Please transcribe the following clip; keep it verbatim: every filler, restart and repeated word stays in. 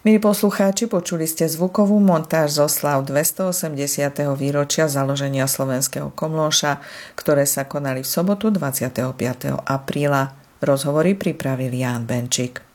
Milí poslucháči, počuli ste zvukovú montáž zo sláv dvestoosemdesiateho výročia založenia Slovenského Komlóša, ktoré sa konali v sobotu dvadsiateho piateho apríla. Rozhovory pripravil Ján Benčík.